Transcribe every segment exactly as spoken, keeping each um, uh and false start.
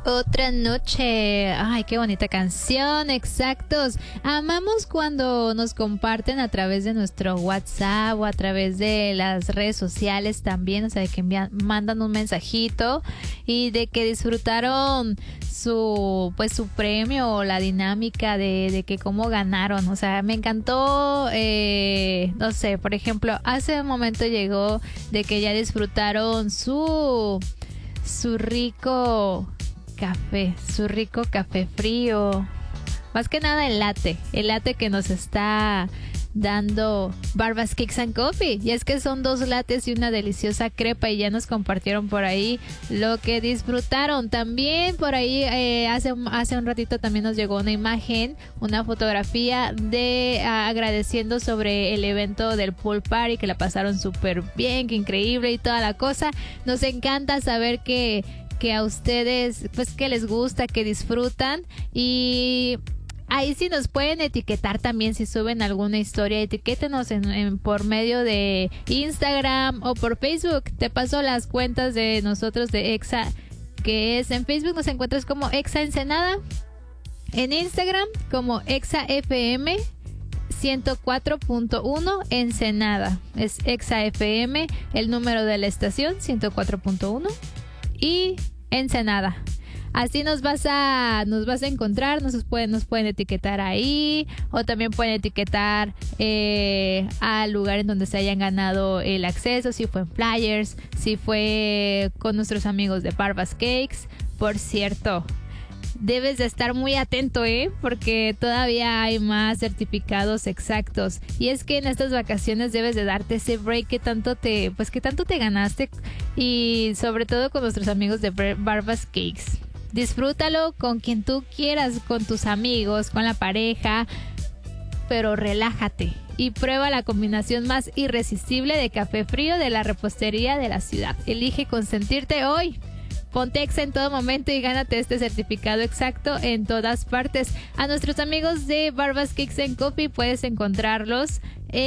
Otra noche. Ay, qué bonita canción. Exactos. Amamos cuando nos comparten a través de nuestro WhatsApp o a través de las redes sociales también. O sea, de que envían, mandan un mensajito y de que disfrutaron su, pues, su premio o la dinámica de, de que cómo ganaron. O sea, me encantó. Eh, no sé, por ejemplo, hace un momento llegó de que ya disfrutaron su, su rico café, su rico café frío. Más que nada el latte, el latte que nos está dando Barbas Cakes and Coffee. Y es que son dos lattes y una deliciosa crepa y ya nos compartieron por ahí lo que disfrutaron. También por ahí eh, hace, hace un ratito también nos llegó una imagen, una fotografía de uh, agradeciendo sobre el evento del pool party, que la pasaron súper bien, que increíble y toda la cosa. Nos encanta saber que que a ustedes, pues, que les gusta, que disfrutan. Y ahí sí nos pueden etiquetar también si suben alguna historia. Etiquétenos en, en, por medio de Instagram o por Facebook. Te paso las cuentas de nosotros de Exa, que es en Facebook nos encuentras como Exa Ensenada, en Instagram como Exa F M ciento cuatro punto uno Ensenada. Es Exa F M, el número de la estación ciento cuatro punto uno y Ensenada. Así nos vas a nos vas a encontrar, nos pueden, nos pueden etiquetar ahí, o también pueden etiquetar eh, al lugar en donde se hayan ganado el acceso, si fue en Flyers, si fue con nuestros amigos de Barbas Cakes. Por cierto, debes de estar muy atento, ¿eh? Porque todavía hay más certificados exactos. Y es que en estas vacaciones debes de darte ese break que tanto te, pues que tanto te ganaste. Y sobre todo con nuestros amigos de Barbas Cakes. Disfrútalo con quien tú quieras, con tus amigos, con la pareja. Pero relájate y prueba la combinación más irresistible de café frío de la repostería de la ciudad. Elige consentirte hoy. Ponte Exa en todo momento y gánate este certificado exacto en todas partes. A nuestros amigos de Barbas Cakes and Coffee puedes encontrarlos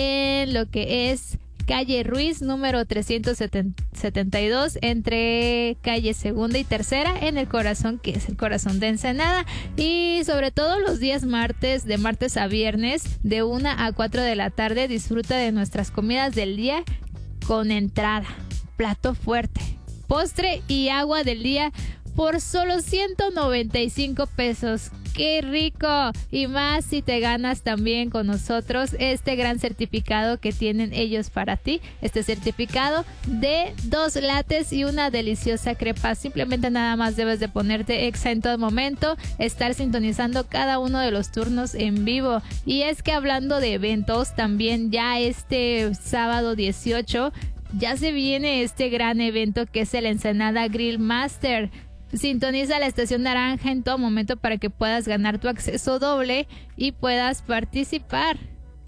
en lo que es calle Ruiz, número trescientos setenta y dos, entre calle Segunda y Tercera, en el corazón, que es el corazón de Ensenada. Y sobre todo los días martes, de martes a viernes, de una a cuatro de la tarde, disfruta de nuestras comidas del día con entrada, plato fuerte, postre y agua del día por solo ciento noventa y cinco pesos. ¡Qué rico! Y más si te ganas también con nosotros este gran certificado que tienen ellos para ti. Este certificado de dos lates y una deliciosa crepa. Simplemente nada más debes de ponerte Exa en todo momento, estar sintonizando cada uno de los turnos en vivo. Y es que hablando de eventos, también ya este sábado dieciocho ya se viene este gran evento que es el Ensenada Grill Master. Sintoniza la estación naranja en todo momento para que puedas ganar tu acceso doble y puedas participar.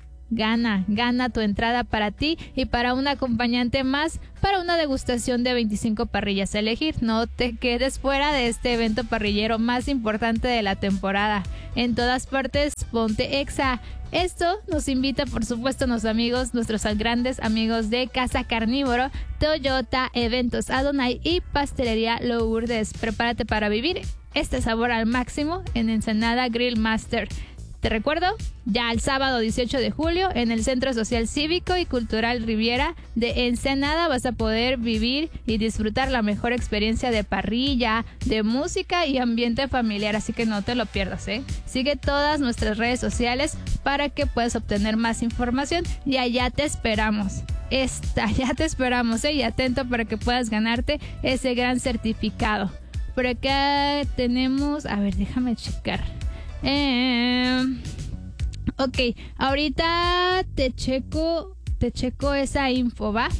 Gana, gana tu entrada para ti y para un acompañante más para una degustación de veinticinco parrillas a elegir. No te quedes fuera de este evento parrillero más importante de la temporada. En todas partes, ponte Exa. Esto nos invita, por supuesto, nuestros amigos, nuestros grandes amigos de Casa Carnívoro, Toyota, Eventos Adonai y Pastelería Lourdes. Prepárate para vivir este sabor al máximo en Ensenada Grill Master. Te recuerdo, ya el sábado dieciocho de julio en el Centro Social Cívico y Cultural Riviera de Ensenada vas a poder vivir y disfrutar la mejor experiencia de parrilla, de música y ambiente familiar, así que no te lo pierdas, ¿eh? Sigue todas nuestras redes sociales para que puedas obtener más información y allá te esperamos. Esta, ya te esperamos, ¿eh? Y atento para que puedas ganarte ese gran certificado. Por acá tenemos, a ver, déjame checar. Eh, ok, ahorita te checo, te checo esa info, ¿va?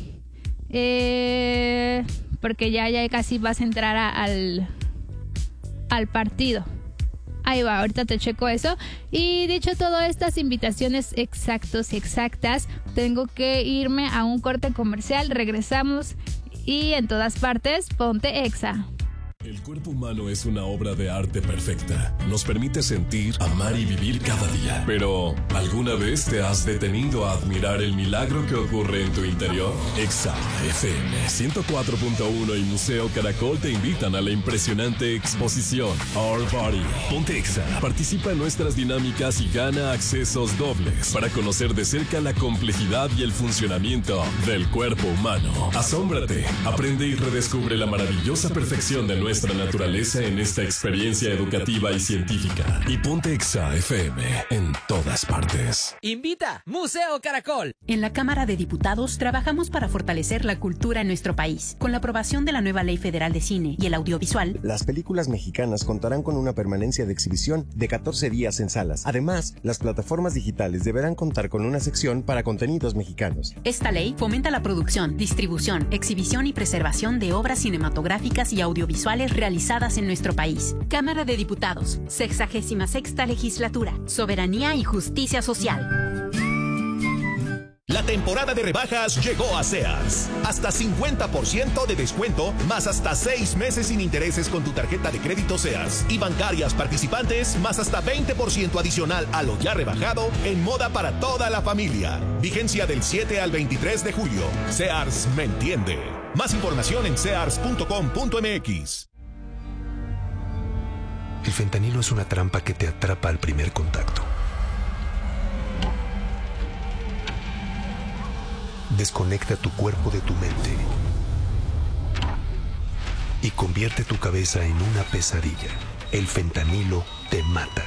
Eh, porque ya, ya casi vas a entrar a, al, al partido. Ahí va, ahorita te checo eso. Y dicho todo, estas invitaciones exactos y exactas, tengo que irme a un corte comercial. Regresamos y en todas partes, ponte Exa. El cuerpo humano es una obra de arte perfecta. Nos permite sentir, amar y vivir cada día. Pero, ¿alguna vez te has detenido a admirar el milagro que ocurre en tu interior? Exa F M ciento cuatro punto uno y Museo Caracol te invitan a la impresionante exposición Our Body. Ponte Exa, participa en nuestras dinámicas y gana accesos dobles para conocer de cerca la complejidad y el funcionamiento del cuerpo humano. Asómbrate, aprende y redescubre la maravillosa perfección de nuestro nuestra naturaleza en esta experiencia educativa y científica. Y ponte Exa F M en todas partes. Invita Museo Caracol. En la Cámara de Diputados trabajamos para fortalecer la cultura en nuestro país. Con la aprobación de la nueva Ley Federal de Cine y el Audiovisual, las películas mexicanas contarán con una permanencia de exhibición de catorce días en salas. Además, las plataformas digitales deberán contar con una sección para contenidos mexicanos. Esta ley fomenta la producción, distribución, exhibición y preservación de obras cinematográficas y audiovisuales realizadas en nuestro país. Cámara de Diputados, sexagésima sexta legislatura, soberanía y justicia social. La temporada de rebajas llegó a Sears. Hasta cincuenta por ciento de descuento, más hasta seis meses sin intereses con tu tarjeta de crédito Sears. Y bancarias participantes, más hasta veinte por ciento adicional a lo ya rebajado en moda para toda la familia. Vigencia del siete al veintitrés de julio. Sears me entiende. Más información en sears punto com punto m x. El fentanilo es una trampa que te atrapa al primer contacto. Desconecta tu cuerpo de tu mente y convierte tu cabeza en una pesadilla. El fentanilo te mata.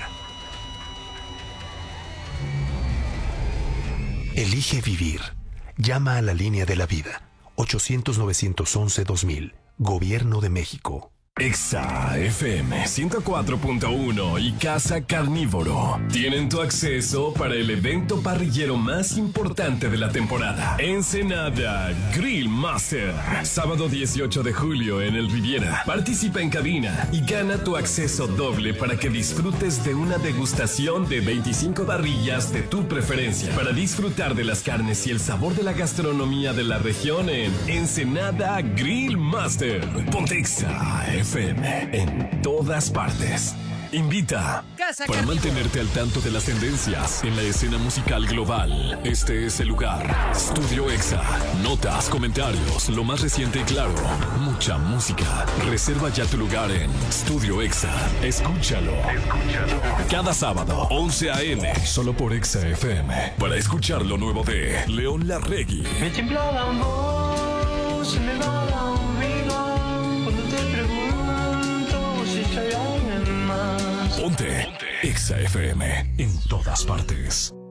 Elige vivir. Llama a la línea de la vida. ochocientos, novecientos once, dos mil. Gobierno de México. Exa F M ciento cuatro punto uno y Casa Carnívoro tienen tu acceso para el evento parrillero más importante de la temporada. Ensenada Grill Master. Sábado dieciocho de julio en el Riviera. Participa en cabina y gana tu acceso doble para que disfrutes de una degustación de veinticinco parrillas de tu preferencia. Para disfrutar de las carnes y el sabor de la gastronomía de la región en Ensenada Grill Master. Ponte Exa F M en todas partes. Invita. Casa Para Carnívoro. mantenerte al tanto de las tendencias en la escena musical global, este es el lugar. Studio Exa. Notas, comentarios, lo más reciente y claro. Mucha música. Reserva ya tu lugar en Studio Exa. Escúchalo. Escúchalo. Cada sábado, once a eme, solo por Exa F M. Para escuchar lo nuevo de León Larregui. Me tembló la voz, se me va la vida cuando te pregunto si hay alguien más. Ponte, Ponte. Exa F M en todas partes.